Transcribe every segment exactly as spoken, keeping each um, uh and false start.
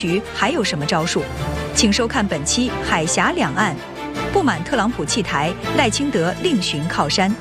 局还有什么招数？请收看本期《海峡两岸》。不满特朗普弃台，赖清德另寻靠山。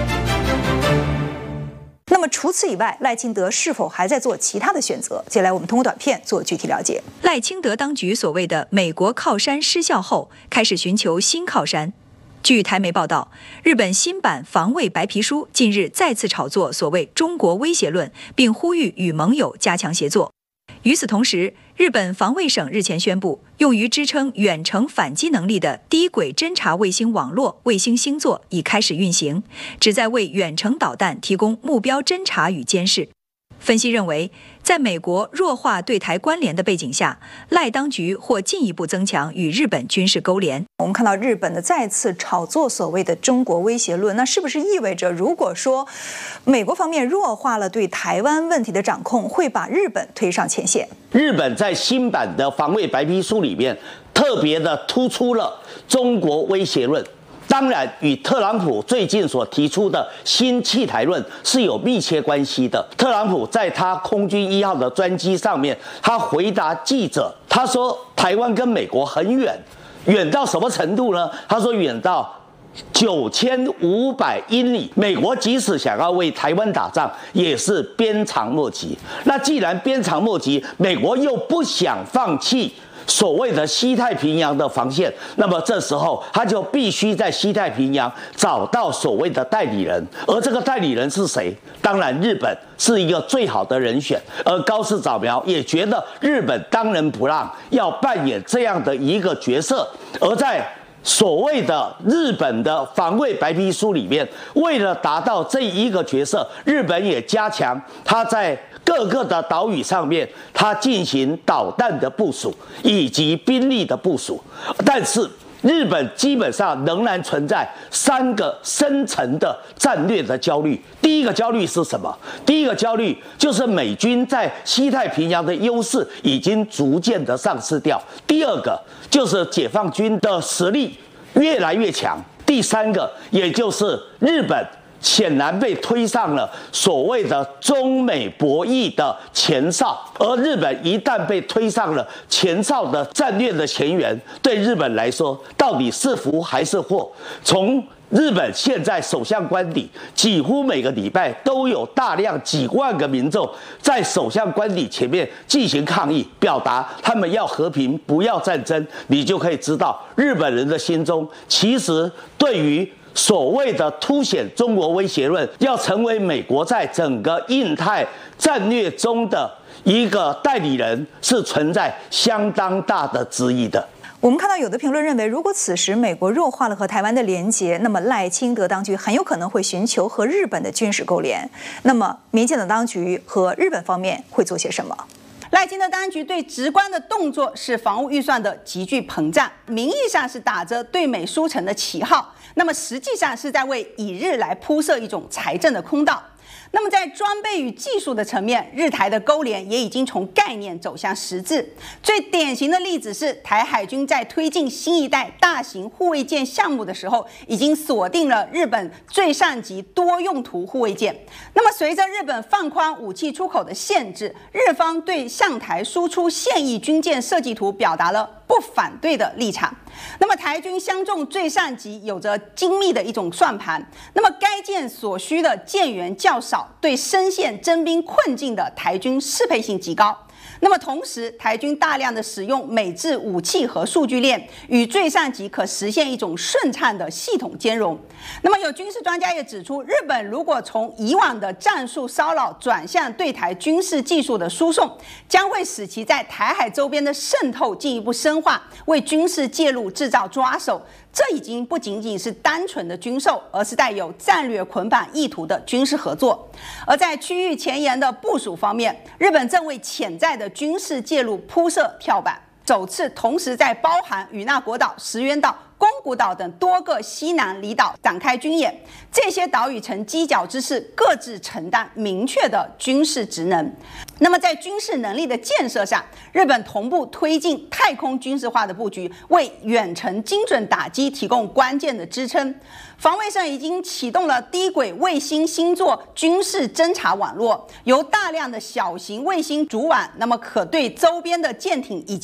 那么除此以外，赖清德是否还在做其他的选择？接下来我们通过短片做具体了解。 赖清德当局所谓的美国靠山失效后，开始寻求新靠山。据台媒报道，日本新版防卫白皮书近日再次炒作所谓中国威胁论，并呼吁与盟友加强协作。与此同时，日本防卫省日前宣布，用于支撑远程反击能力的低轨侦察卫星网络卫星星座已开始运行，旨在为远程导弹提供目标侦察与监视。分析认为，在美国弱化对台关联的背景下，赖当局或进一步增强与日本军事勾连。 我们看到日本的再次炒作所谓的中国威胁论，那是不是意味着，如果说美国方面弱化了对台湾问题的掌控，会把日本推上前线？ 日本在新版的防卫白皮书里面特别的突出了中国威胁论。当然，与特朗普最近所提出的新弃台论是有密切关系的。特朗普在他空军一号的专机上面，他回答记者，他说台湾跟美国很远，远到什么程度呢？他说远到九千五百英里，美国即使想要为台湾打仗，也是鞭长莫及。那既然鞭长莫及，美国又不想放弃所谓的西太平洋的防线，那么这时候他就必须在西太平洋找到所谓的代理人，而这个代理人是谁？当然，日本是一个最好的人选，而高市早苗也觉得日本当仁不让，要扮演这样的一个角色。而在所谓的日本的防卫白皮书里面，为了达到这一个角色，日本也加强它在各个的岛屿上面，它进行导弹的部署以及兵力的部署。但是日本基本上仍然存在三个深层的战略的焦虑。第一个焦虑是什么？第一个焦虑就是美军在西太平洋的优势已经逐渐的丧失掉。第二个就是解放军的实力越来越强。第三个，也就是日本显然被推上了所谓的中美博弈的前哨，而日本一旦被推上了前哨的战略的前沿，对日本来说，到底是福还是祸？从日本现在首相官邸，几乎每个礼拜都有大量几万个民众在首相官邸前面进行抗议，表达他们要和平，不要战争。你就可以知道，日本人的心中其实对于所谓的凸显中国威胁论，要成为美国在整个印太战略中的一个代理人，是存在相当大的质疑的。 我们看到有的评论认为，如果此时美国弱化了和台湾的连结，那么赖清德当局很有可能会寻求和日本的军事勾连。那么民进党当局和日本方面会做些什么？ 赖清德当局最直观的动作是防务预算的急剧膨胀，名义上是打着对美输诚的旗号，那么实际上是在为以日来铺设一种财政的空道。那么在装备与技术的层面，日台的勾连也已经从概念走向实质。最典型的例子是，台海军在推进新一代大型护卫舰项目的时候，已经锁定了日本最上级多用途护卫舰。那么随着日本放宽武器出口的限制，日方对向台输出现役军舰设计图表达了不反对的立场。那么台军相中最上级有着精密的一种算盘，那么该舰所需的舰员较少，对深陷征兵困境的台军适配性极高。那么同时，台军大量的使用美制武器和数据链，与最上级可实现一种顺畅的系统兼容。那么有军事专家也指出，日本如果从以往的战术骚扰转向对台军事技术的输送，将会使其在台海周边的渗透进一步深化，为军事介入制造抓手。这已经不仅仅是单纯的军售，而是带有战略捆绑意图的军事合作。而在区域前沿的部署方面，日本正为潜在的军事介入铺设跳板。 首次同时在包含与那国岛、石垣岛、宫古岛等多个西南离岛展开军演，这些岛屿呈犄角之势，各自承担明确的军事职能。那么在军事能力的建设上，日本同步推进太空军事化的布局，为远程精准打击提供关键的支撑。防卫上已经启动了低轨卫星星座军事侦察网络，由大量的小型卫星主网，那么可对周边的舰艇以及